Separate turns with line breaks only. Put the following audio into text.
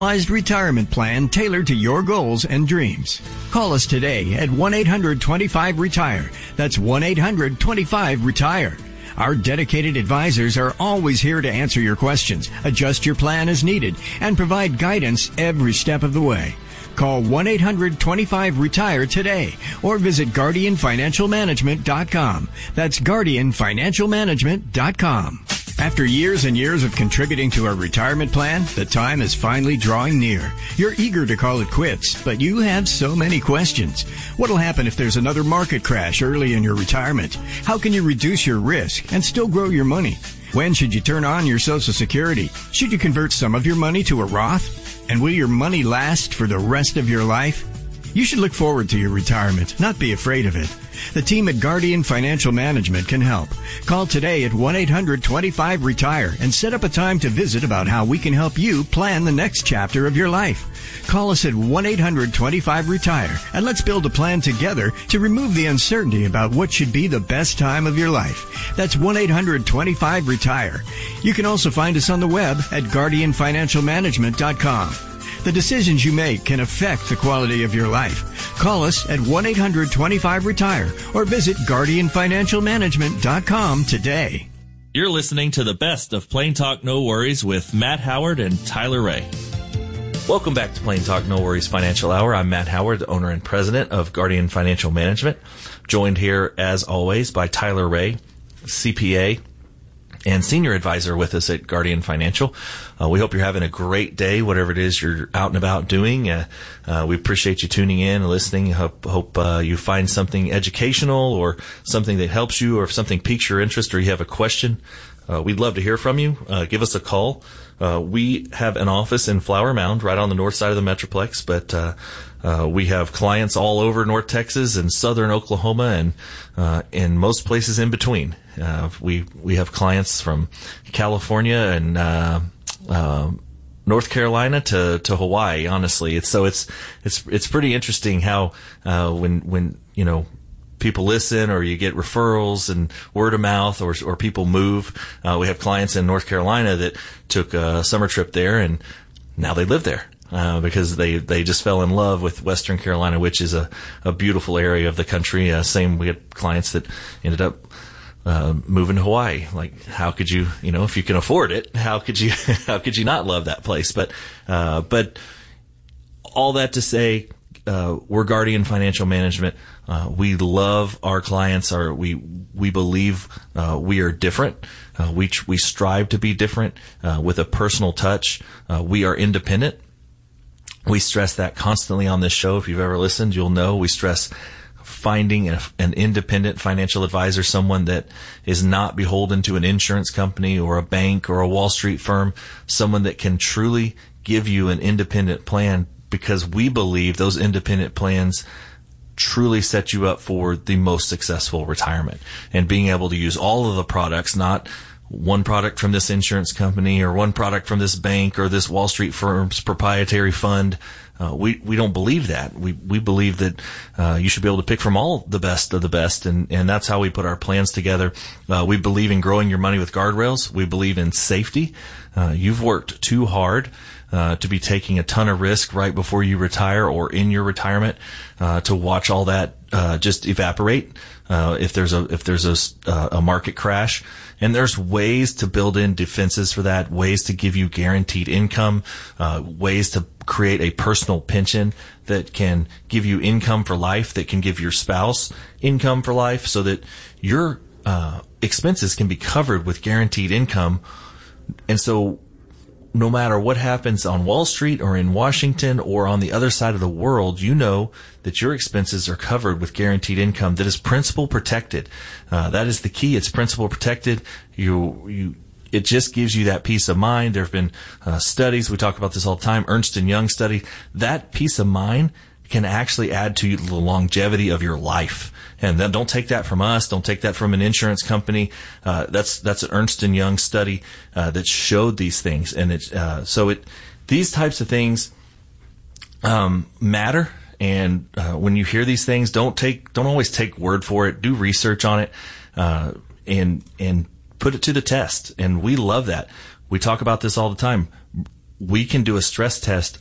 retirement plan tailored to your goals and dreams. Call us today at 1-800-25-RETIRE. That's 1-800-25-RETIRE. Our dedicated advisors are always here to answer your questions, adjust your plan as needed, and provide guidance every step of the way. Call 1-800-25-RETIRE today or visit GuardianFinancialManagement.com. That's GuardianFinancialManagement.com. After years and years of contributing to a retirement plan, the time is finally drawing near. You're eager to call it quits, but you have so many questions. What'll happen if there's another market crash early in your retirement? How can you reduce your risk and still grow your money? When should you turn on your Social Security? Should you convert some of your money to a Roth? And will your money last for the rest of your life? You should look forward to your retirement, not be afraid of it. The team at Guardian Financial Management can help. Call today at 1-800-25-RETIRE and set up a time to visit about how we can help you plan the next chapter of your life. Call us at 1-800-25-RETIRE and let's build a plan together to remove the uncertainty about what should be the best time of your life. That's 1-800-25-RETIRE. You can also find us on the web at GuardianFinancialManagement.com. The decisions you make can affect the quality of your life. Call us at 1-800-25-RETIRE or visit GuardianFinancialManagement.com today.
You're listening to the best of Plain Talk No Worries with Matt Howard and Tyler Ray. Welcome back to Plain Talk No Worries Financial Hour. I'm Matt Howard, the owner and president of Guardian Financial Management. Joined here, as always, by Tyler Ray, CPA and senior advisor with us at Guardian Financial. We hope you're having a great day, whatever it is you're out and about doing. We appreciate you tuning in and listening. Hope you find something educational or something that helps you, or if something piques your interest or you have a question. We'd love to hear from you. Give us a call. We have an office in Flower Mound right on the north side of the Metroplex, but we have clients all over North Texas and southern Oklahoma and in most places in between. We have clients from California and North Carolina to Hawaii. Honestly, it's pretty interesting how when you know people listen or you get referrals and word of mouth or people move. We have clients in North Carolina that took a summer trip there and now they live there. Because they just fell in love with Western Carolina, which is a beautiful area of the country. Same, we had clients that ended up moving to Hawaii. Like, how could you, if you can afford it, how could you not love that place? But all that to say, we're Guardian Financial Management. We love our clients. We believe we are different. We strive to be different with a personal touch. We are independent. We stress that constantly on this show. If you've ever listened, you'll know we stress finding an independent financial advisor, someone that is not beholden to an insurance company or a bank or a Wall Street firm, someone that can truly give you an independent plan, because we believe those independent plans truly set you up for the most successful retirement. And being able to use all of the products, not one product from this insurance company or one product from this bank or this Wall Street firm's proprietary fund. We don't believe that. We believe that you should be able to pick from all the best of the best, and that's how we put our plans together. We believe in growing your money with guardrails. We believe in safety. You've worked too hard to be taking a ton of risk right before you retire or in your retirement to watch all that just evaporate if there's a market crash. And there's ways to build in defenses for that, ways to give you guaranteed income, ways to create a personal pension that can give you income for life, that can give your spouse income for life, so that your expenses can be covered with guaranteed income. And so no matter what happens on Wall Street or in Washington or on the other side of the world, you know that your expenses are covered with guaranteed income that is principal protected. That is the key. It's principal protected. It just gives you that peace of mind. There have been studies. We talk about this all the time. Ernst & Young study. That peace of mind can actually add to the longevity of your life. And then don't take that from us. Don't take that from an insurance company. That's an Ernst & Young study that showed these things. And these types of things matter. And when you hear these things, don't always take word for it. Do research on it and put it to the test. And we love that. We talk about this all the time. we can do a stress test